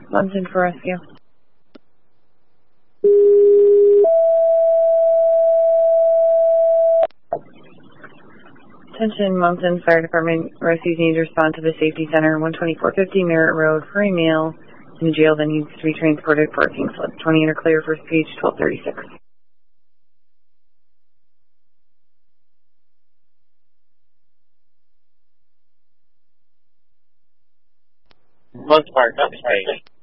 Moncton for rescue. Attention, Moncton Fire Department. Rescues need to respond to the Safety Center, 12450 Merritt Road, for a male in jail that needs to be transported for a king slip. 20 enter clear, first page, 1236. Most part, next page.